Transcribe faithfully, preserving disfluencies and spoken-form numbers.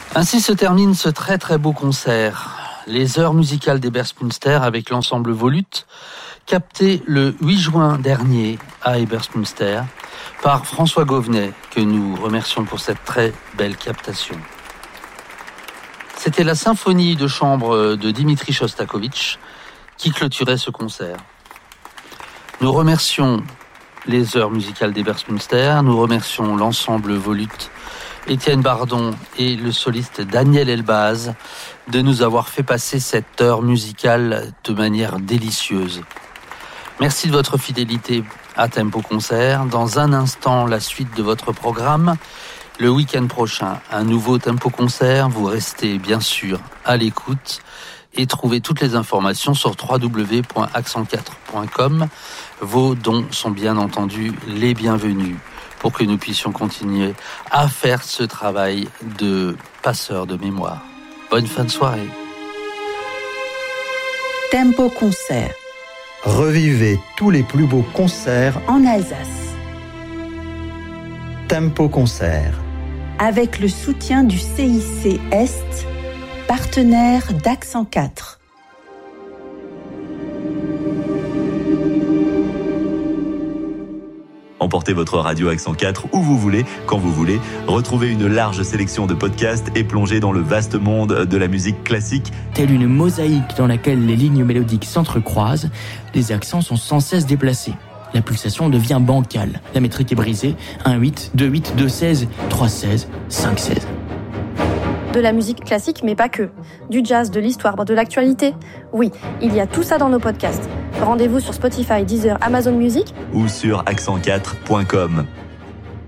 Ainsi se termine ce très très beau concert. Les heures musicales d'Ebersmünster avec l'ensemble Volute, capté le huit juin dernier à Ebersmünster par François Gauvenet, que nous remercions pour cette très belle captation. C'était la symphonie de chambre de Dimitri Shostakovich qui clôturait ce concert. Nous remercions les heures musicales d'Ebersmünster, nous remercions l'ensemble Volute, Étienne Bardon et le soliste Daniel Elbaz de nous avoir fait passer cette heure musicale de manière délicieuse. Merci de votre fidélité à Tempo Concert. Dans un instant, la suite de votre programme. Le week-end prochain, un nouveau Tempo Concert. Vous restez bien sûr à l'écoute et trouvez toutes les informations sur w w w point accent quatre point com. Vos dons sont bien entendu les bienvenus pour que nous puissions continuer à faire ce travail de passeur de mémoire. Bonne fin de soirée. Tempo Concert. Revivez tous les plus beaux concerts en Alsace. Tempo Concert. Avec le soutien du C I C Est, partenaire d'Accent quatre. Emportez votre radio Accent quatre où vous voulez, quand vous voulez. Retrouvez une large sélection de podcasts et plongez dans le vaste monde de la musique classique. Telle une mosaïque dans laquelle les lignes mélodiques s'entrecroisent, les accents sont sans cesse déplacés. La pulsation devient bancale. La métrique est brisée. un huit, deux huit, deux seize, trois seize, cinq seize. De la musique classique, mais pas que. Du jazz, de l'histoire, de l'actualité. Oui, il y a tout ça dans nos podcasts. Rendez-vous sur Spotify, Deezer, Amazon Music ou sur accent quatre point com.